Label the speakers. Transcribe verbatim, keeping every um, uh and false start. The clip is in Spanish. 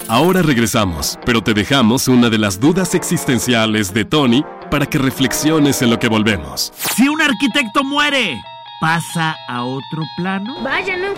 Speaker 1: Ahora regresamos, pero te dejamos una de las dudas existenciales de Tony para que reflexiones en lo que volvemos.
Speaker 2: Si un arquitecto muere, ¿pasa a otro plano?
Speaker 3: Vaya, no